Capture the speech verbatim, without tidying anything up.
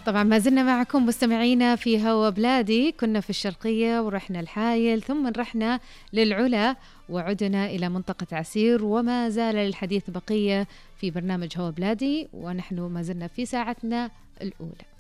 طبعا ما زلنا معكم مستمعينا في هوا بلادي. كنا في الشرقية ورحنا الحايل ثم رحنا للعلا وعدنا إلى منطقة عسير، وما زال للحديث بقية في برنامج هوا بلادي، ونحن ما زلنا في ساعتنا الأولى.